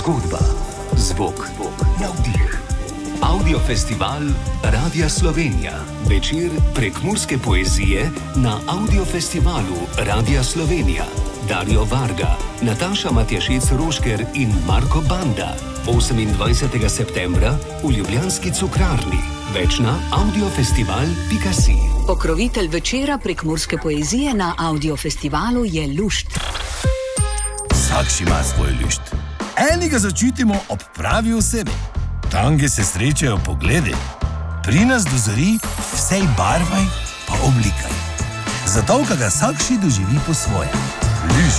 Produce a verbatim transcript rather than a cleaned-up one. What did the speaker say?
Zgodba, zvok, navdih. Audiofestival Radia Slovenija. Večer prekmurske poezije na Audiofestivalu Radia Slovenija. Dario Varga, Nataša Matjašec-Rošker in Marko Banda. osemindvajsetega septembra v ljubljanski Cukrarni. Več na audiofestival pika si. Pokrovitelj večera prekmurske poezije na Audiofestivalu je Lušt. Vsak ima svoj lušt. Eni ga začutimo ob pravi osebi. Tam, kjer se srečajo pogledi, pri nas dozori vsej barvaj pa oblikaj. Zato, ka ga vsak doživi po svoje. Lušt.